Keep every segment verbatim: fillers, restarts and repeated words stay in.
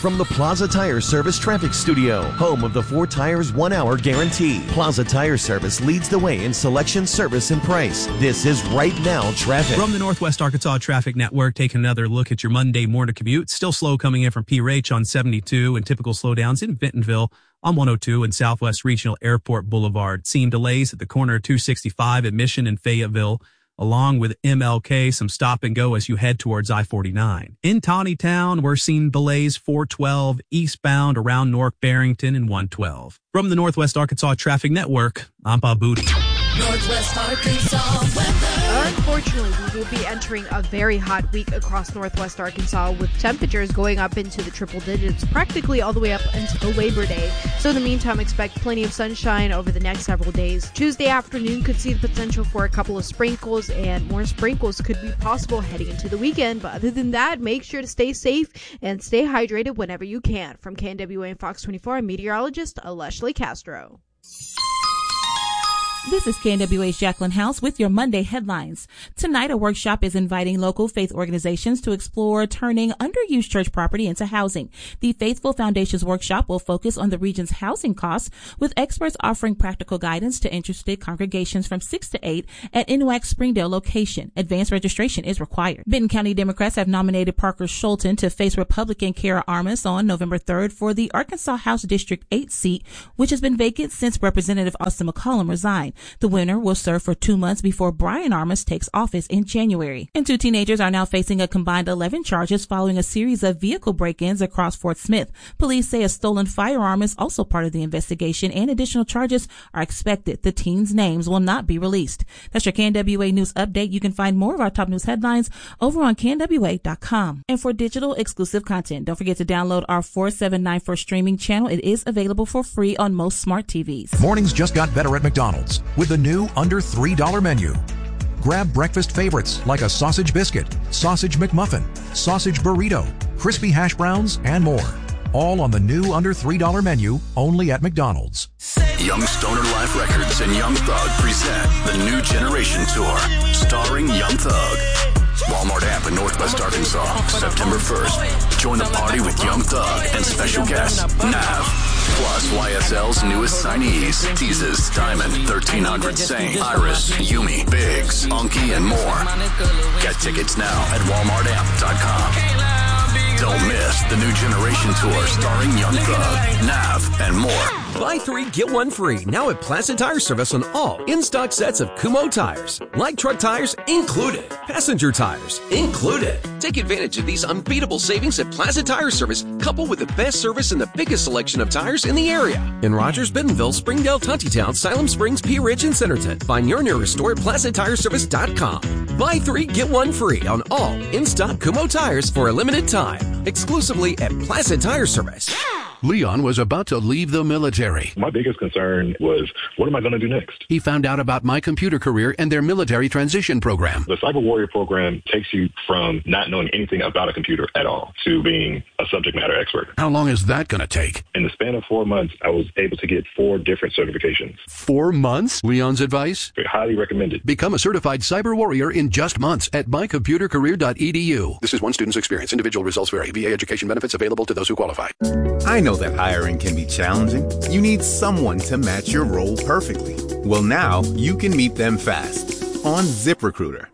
from the Plaza Tire Service Traffic Studio, home of the four tires, one hour guarantee. Plaza Tire Service leads the way in selection, service, and price. This is Right Now Traffic. From the Northwest Arkansas Traffic Network, taking another look at your Monday morning commute. Still slow coming in from P R H on seventy-two and typical slowdowns in Bentonville on one oh two and Southwest Regional Airport Boulevard. Seeing delays at the corner of two sixty-five at Mission and Fayetteville, along with M L K, some stop and go as you head towards I forty-nine. In Tawnytown, we're seeing delays four twelve eastbound around North Barrington and one twelve. From the Northwest Arkansas Traffic Network, I'm Bob Booty. Northwest Arkansas weather. Unfortunately, we will be entering a very hot week across Northwest Arkansas with temperatures going up into the triple digits practically all the way up until Labor Day. So in the meantime, expect plenty of sunshine over the next several days. Tuesday afternoon could see the potential for a couple of sprinkles, and more sprinkles could be possible heading into the weekend. But other than that, make sure to stay safe and stay hydrated whenever you can. From K N W A and Fox twenty-four, I'm meteorologist Leslie Castro. This is K N W A's Jacqueline House with your Monday headlines. Tonight, a workshop is inviting local faith organizations to explore turning underused church property into housing. The Faithful Foundations workshop will focus on the region's housing costs, with experts offering practical guidance to interested congregations from six to eight at N W A C Springdale location. Advanced registration is required. Benton County Democrats have nominated Parker Schulten to face Republican Kara Armas on November third for the Arkansas House District eight seat, which has been vacant since Representative Austin McCollum resigned. The winner will serve for two months before Brian Armas takes office in January. And two teenagers are now facing a combined eleven charges following a series of vehicle break-ins across Fort Smith. Police say a stolen firearm is also part of the investigation, and additional charges are expected. The teens' names will not be released. That's your K N W A News Update. You can find more of our top news headlines over on K N W A dot com. And for digital exclusive content, don't forget to download our four seven nine four streaming channel. It is available for free on most smart T Vs. Mornings just got better at McDonald's with the new under three dollar menu. Grab breakfast favorites like a sausage biscuit, sausage McMuffin, sausage burrito, crispy hash browns, and more. All on the new under three dollar menu, only at McDonald's. Young Stoner Life Records and Young Thug present the New Generation Tour, starring Young Thug. Walmart app in Northwest Arkansas, September first. Join the party with Young Thug and special guests, Nav. Plus Y S L's newest signees, Teases, Diamond, thirteen hundred Saint, Iris, Yumi, Biggs, Unky, and more. Get tickets now at walmart amp dot com. Don't miss the New Generation Tour starring Young Thug, Nav, and more. Buy three, get one free. Now at Plaza Tire Service on all in-stock sets of Kumho tires. Light truck tires included. Passenger tires included. Take advantage of these unbeatable savings at Plaza Tire Service, coupled with the best service and the biggest selection of tires in the area. In Rogers, Bentonville, Springdale, Tuntytown, Siloam Springs, Pea Ridge, and Centerton. Find your nearest store at plaza tire service dot com. Buy three, get one free on all in-stock Kumho tires for a limited time. Exclusively at Plaza Tire Service. Leon was about to leave the military. My biggest concern was, what am I going to do next? He found out about My Computer Career and their military transition program. The Cyber Warrior program takes you from not knowing anything about a computer at all to being a subject matter expert. How long is that going to take? In the span of four months, I was able to get four different certifications. Four months? Leon's advice? Highly recommended. Become a certified cyber warrior in just months at my computer career dot e d u. This is one student's experience. Individual results vary. V A education benefits available to those who qualify. I know that hiring can be challenging. You need someone to match your role perfectly. Well, now you can meet them fast on ZipRecruiter.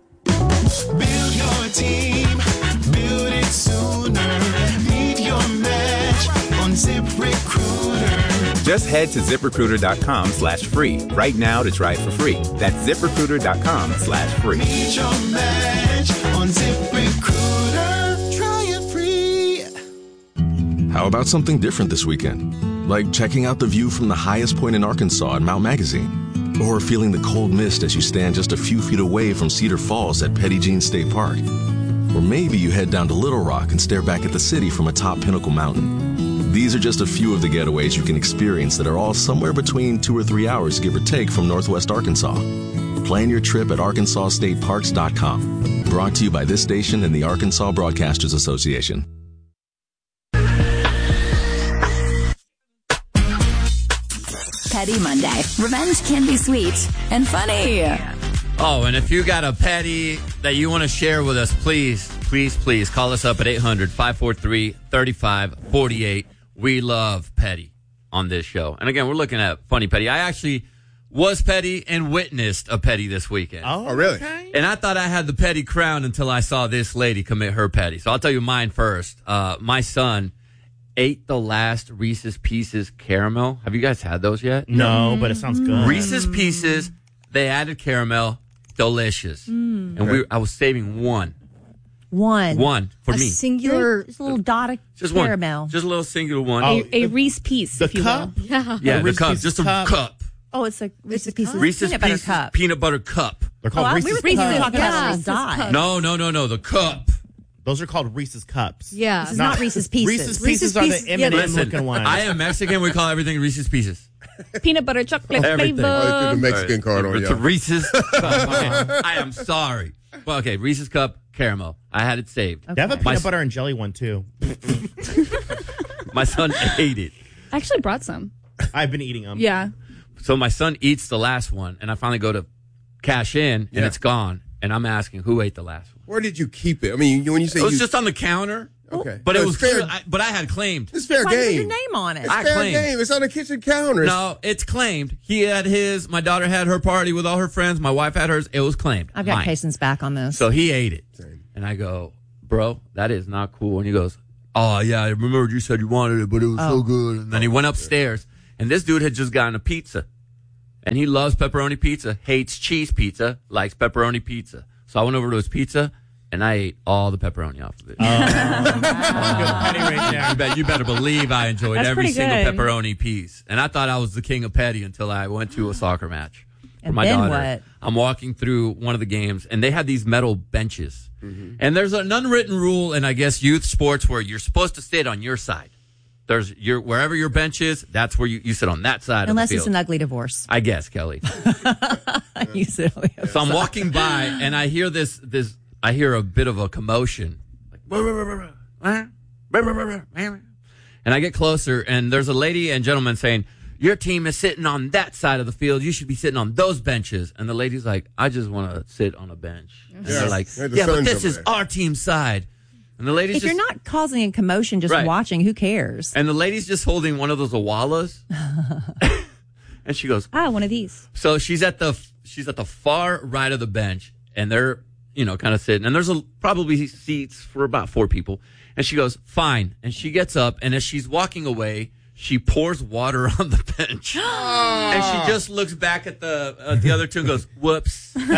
Build your team, build it sooner. Meet your match on ZipRecruiter. Just head to ZipRecruiter dot com slash free right now to try it for free. That's ZipRecruiter dot com slash free. Meet your match on ZipRecruiter. Try it free. How about something different this weekend? Like checking out the view from the highest point in Arkansas at Mount Magazine. Or feeling the cold mist as you stand just a few feet away from Cedar Falls at Petty Jean State Park. Or maybe you head down to Little Rock and stare back at the city from atop Pinnacle Mountain. These are just a few of the getaways you can experience that are all somewhere between two or three hours, give or take, from Northwest Arkansas. Plan your trip at arkansas state parks dot com. Brought to you by this station and the Arkansas Broadcasters Association. Petty Monday. Revenge can be sweet and funny. Oh, and if you got a petty that you want to share with us, please, please, please call us up at eight hundred, five four three, three five four eight. We love petty on this show. And again, we're looking at funny petty. I actually was petty and witnessed a petty this weekend. Oh, really? Okay. And I thought I had the petty crown until I saw this lady commit her petty. So I'll tell you mine first. Uh, my son ate the last Reese's Pieces caramel. Have you guys had those yet? No, but it sounds good. Reese's Pieces, they added caramel, delicious. Mm. And we, I was saving one. One. One for a me. singular, just a little dot of Just caramel. one. Just a little singular one. A, a Reese piece, the if you cup? will. Yeah. Yeah, A the cup. Reese's Just a cup. cup. Oh, it's a Reese's Pieces Reese's peanut butter Pieces cup. peanut butter cup. They're called Oh, I- we Reese's were thinking Cups. you were talking about a Reese's little dot. Cups. No, no, no, no. The cup. Those are called Reese's Cups. Yeah. This is not Reese's Pieces. Reese's Pieces Reese's are Pieces- the M yeah, and M Listen, looking ones. I am Mexican. We call everything Reese's Pieces. Peanut butter chocolate Everything. flavor. Oh, they put the Mexican card on It's you. a Reese's cup. Okay. I am sorry. Well, okay, Reese's cup caramel. I had it saved. They have a Okay. peanut My- butter and jelly one, too. My son ate it. I actually brought some. I've been eating them. Yeah. So my son eats the last one, and I finally go to cash in, and Yeah. it's gone. And I'm asking, who ate the last one? Where did you keep it? I mean, when you say It was you, just on the counter, okay, but No, it was it's fair. clear- I, but I had claimed. It's fair Why is game. your name on it? It's I fair claimed. game. It's on the kitchen counter. No, it's claimed. He had his. My daughter had her party with all her friends. My wife had hers. It was claimed. I've got Mine. Kayson's back on this. So he ate it. Same. And I go, bro, that is not cool. And he goes, oh, yeah, I remembered you said you wanted it, but it was Oh. so good. And then he went upstairs, and this dude had just gotten a pizza. And he loves pepperoni pizza, hates cheese pizza, likes pepperoni pizza. So I went over to his pizza, and I ate all the pepperoni off of it. Um, that's a good petty right there. You, bet, you better believe I enjoyed That's every pretty single good. pepperoni piece. And I thought I was the king of petty until I went to a soccer match for And my then daughter. what? I'm walking through one of the games, and they had these metal benches. And there's an unwritten rule in, I guess, youth sports where you're supposed to sit on your side. There's your wherever your bench is, that's where you, you sit on that side Unless of the it's field. an ugly divorce. I guess, Kelly. You sit on the other So I'm side. walking by, and I hear this, this, I hear a bit of a commotion. Like, and I get closer, and there's a lady and gentleman saying, your team is sitting on that side of the field. You should be sitting on those benches. And the lady's like, I just want to sit on a bench. And Yeah. they're like, Yeah, the yeah, but sun's this over is there. our team's side. And the lady's If just, you're not causing a commotion, just Right. watching, who cares? and the lady's just holding one of those awalas. And she goes, Ah, one of these. so she's at the she's at the far right of the bench, and they're you know kind of sitting, and there's a, probably seats for about four people. And she goes, fine, and she gets up, and as she's walking away, she pours water on the bench, and she just looks back at the uh, the other two and goes, whoops. Oh,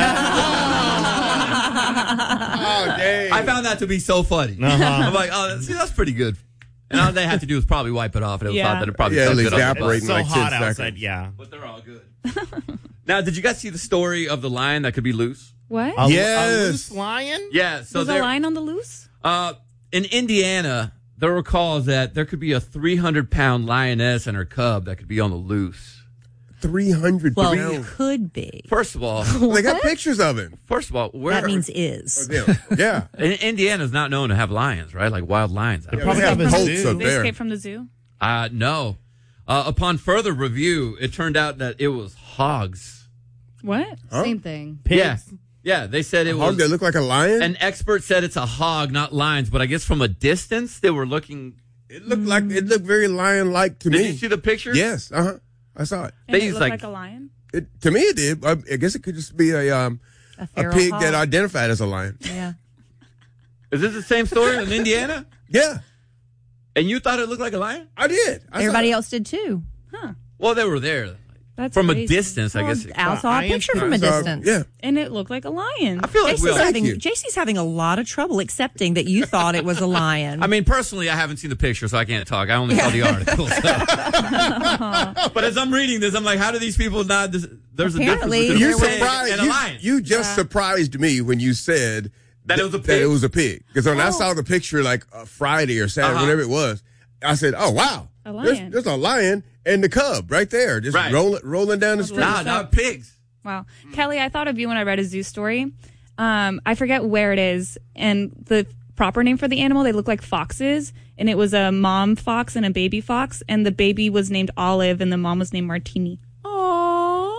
dang. I found that to be so funny. Uh-huh. I'm like, oh, that's, see, that's pretty good. And all they had to do was probably wipe it off, and it was Yeah. thought that it probably Yeah, felt it'll good on the evaporate bus. in So like hot ten outside, seconds. yeah. But they're all good. Now, did you guys see the story of the lion that could be loose? What? A, Yes. a loose lion? Yeah. So There's a there, line on the loose? uh, in Indiana, there were calls that there could be a three hundred pound lioness and her cub that could be on the loose. three hundred Well, pounds. could be. First of all, They got pictures of him. first of all, where That means is. Yeah. yeah. in, Indiana's not known to have lions, right? Like wild lions. They probably have They a have zoo. Colts up They there. escaped from the zoo? Uh, no. Uh, upon further review, it turned out that it was hogs. What? Huh? Same thing. Pigs. Yeah. Yeah, they said it A hog was. that look like a lion? An expert said it's a hog, not lions, but I guess from a distance they were looking. It looked like it looked very lion-like to Did me. you see the picture? Yes. Uh huh. I saw it. And They it use looked like- like, a lion? It to me it did. I, I guess it could just be a um A, a feral pig hog. that identified as a lion. Yeah. Is this the same story in Indiana? Yeah, And you thought it looked like a lion? I did. I Everybody saw it. else did too. Well, they were there. That's From a crazy. distance, I Well, guess. It, Al saw a Lions picture could- from a So, distance. yeah. And it looked like a lion. I feel like we J C's all. having you. J C's having a lot of trouble accepting that you thought it was a lion. I mean, personally, I haven't seen the picture, so I can't talk. I only saw the article. so. But as I'm reading this, I'm like, how do these people not? This, there's Apparently, a difference between You a there was- pig surprised. and a You, lion. you just surprised me when you said That it was a That pig? it was a pig. Because when I Oh. saw the picture like uh, Friday or Saturday, Uh-huh. whatever it was, I said, "Oh wow, A there's, lion. there's a lion and the cub right there, just Right. rolling rolling down the street." Nah, not pigs. Wow. Kelly, I thought of you when I read a zoo story. Um, I forget where it is. And the proper name for the animal, they look like foxes. And it was a mom fox and a baby fox. And the baby was named Olive and the mom was named Martini. Aww.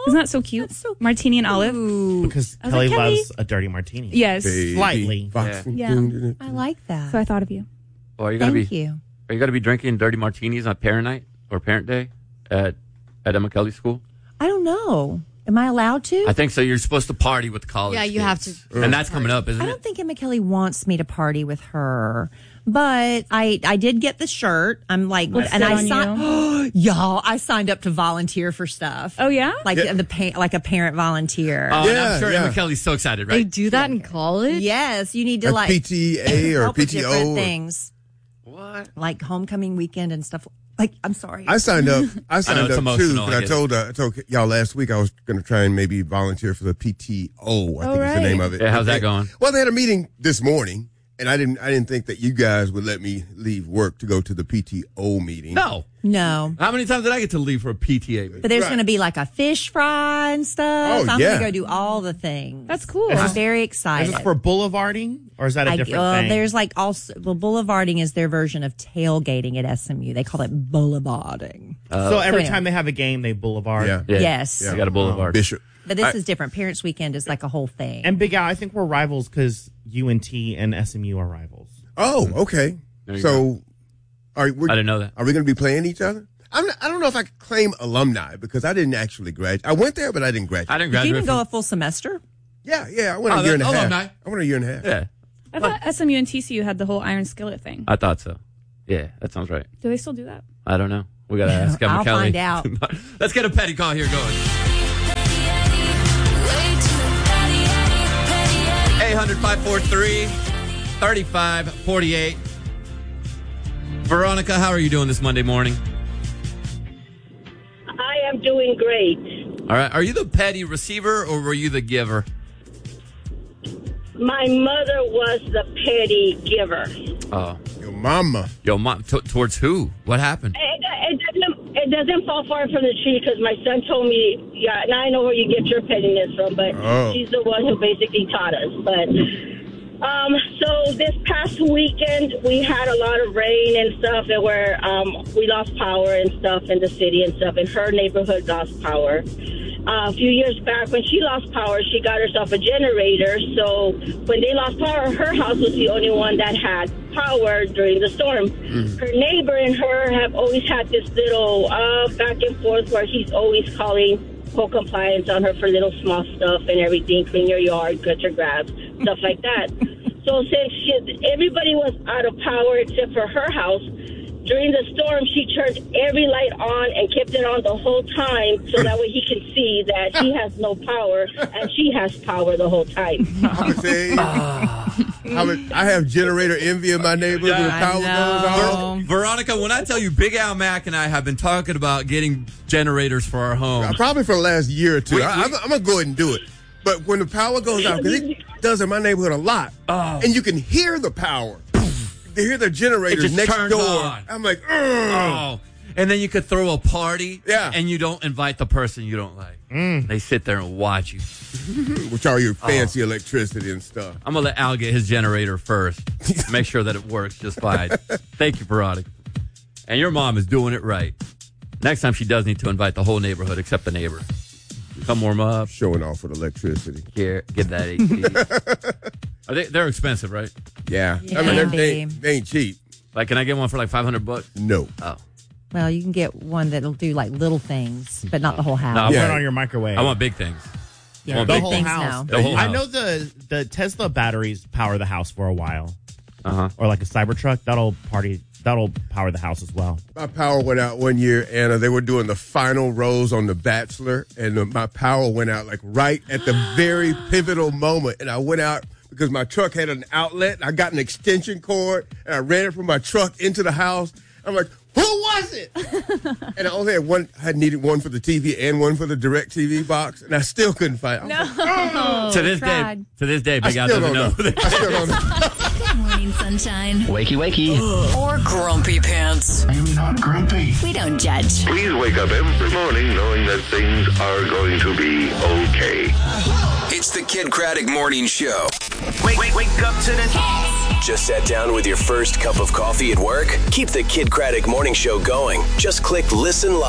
Isn't that so cute? Martini and olive. Because I was Kelly like, Kelly. loves a dirty martini. Yes. Slightly. Yeah. Yeah. I like that. So I thought of you. Or are you gonna Thank be? you. Are you gonna be drinking dirty martinis on parent night or parent day at at Emma Kelly's school? I don't know. Am I allowed to? I think so. You're supposed to party with the college. Yeah, you have kids. to- and that's coming up, isn't I it? don't think Emma Kelly wants me to party with her, but I I did get the shirt. I'm like, Looks and good I on signed. Y'all, I signed up to volunteer for stuff. Oh yeah, like Yeah. the pa- like a parent volunteer. Oh, and I'm sure Emma Kelly's so excited, right? do that in college. Yes, you need to Like like P T A or help with P T O different or- things. What? Like homecoming weekend and stuff. Like, I'm sorry. I signed up. I I know, signed it's up too, emotional, but I I get told uh, I told y'all last week I was going to try and maybe volunteer for the P T O. I think is the name of it. Yeah, how's that They- going? Well, they had a meeting this morning, and I didn't I didn't think that you guys would let me leave work to go to the P T O meeting. No. No. How many times did I get to leave for a P T A meeting? But there's going to be like a fish fry and stuff. Oh, I'm yeah. going to go do all the things. That's cool. I'm very excited. Is this for boulevarding, or is that a I- different uh, thing? There's like also, well, boulevarding is their version of tailgating at S M U. They call it boulevarding. so every anyway. time they have a game, they boulevard. Yeah. Yeah. Yes. You got a boulevard. Bishop. But this I- is different. Parents Weekend is like a whole thing. And Big Al, I think we're rivals because U N T and S M U are rivals. Oh, okay. There you So, are we? I didn't know that. Are we going to be playing each other? I'm not, I don't know if I could claim alumni because I didn't actually graduate. I went there, but I didn't graduate. I didn't Did you graduate. even go a full semester? Yeah, yeah. I went Oh, a year and a that- half. alumni. I went a year and a half. Yeah, I thought S M U and T C U had the whole iron skillet thing. I thought so. Yeah, that sounds right. Do they still do that? I don't know. We got to ask Emma I'll Kelly. find out. Let's get a petty call here going. eight hundred, five four three, three five four eight. Veronica, how are you doing this Monday morning? I am doing great. All right. Are you the petty receiver or were you the giver? My mother was the petty giver. Oh. Your mama. Your mom. T- towards who? What happened? It, it, doesn't, it doesn't fall far from the tree because my son told me, yeah, and I know where you get your pettiness from, but Oh. she's the one who basically taught us. But um, so this past weekend, we had a lot of rain and stuff, and where um, we lost power and stuff in the city and stuff, and her neighborhood lost power. Uh, a few years back, when she lost power, she got herself a generator. So when they lost power, her house was the only one that had power during the storm. Mm. Her neighbor and her have always had this little uh, back and forth where he's always calling for compliance on her for little small stuff and everything, clean your yard, cut your grass, stuff like that. So since she, everybody was out of power except for her house, during the storm, she turned every light on and kept it on the whole time so that way he can see that he has no power and she has power the whole time. I'm gonna say, I'm a, I have generator envy in my neighborhood when the power goes off. Veronica, when I tell you Big Al Mack and I have been talking about getting generators for our home. Probably for the last year or two. We- I, I'm, I'm gonna go ahead and do it. But when the power goes out, because it does in my neighborhood a lot, Oh. and you can hear the power. You hear the It generators just next turns door. on. I'm like, ugh. Oh. And then you could throw a party. Yeah. And you don't invite the person you don't like. Mm. They sit there and watch you. Which are your fancy electricity and stuff. I'm going to let Al get his generator first. Make sure that it works just fine. Thank you, Veronica. And your mom is doing it right. Next time she does need to invite the whole neighborhood except the neighbor. Come warm up. Showing off with electricity. Here, get that A C. Are they, they're expensive, right? Yeah. Yeah. I mean, they're, they, Yeah. they ain't cheap. Like, can I get one for like five hundred bucks? No. Oh. Well, you can get one that'll do like little things, but not the whole house. No, I Put want- it on your microwave. I want big things. I Yeah, want the big whole things. house. The whole I house. know the the Tesla batteries power the house for a while, Uh-huh. or like a Cybertruck that'll party that'll power the house as well. My power went out one year, Anna. They were doing the final rose on The Bachelor, and uh, my power went out like right at the very pivotal moment. And I went out because my truck had an outlet. I got an extension cord, and I ran it from my truck into the house. I'm like, who was it? And I only had one. I had needed one for the T V and one for the Direct T V box, and I still couldn't find it. I was like, No. To this Tried. day, to this day, I Big Al still doesn't know. don't know. I still don't know. Good morning, sunshine. Wakey, wakey. Or grumpy pants. I'm not grumpy. We don't judge. Please wake up every morning knowing that things are going to be okay. It's the Kid Craddock Morning Show. Wake, wake, wake up to the Just sat down with your first cup of coffee at work? Keep the Kid Craddock Morning Show going. Just click Listen Live.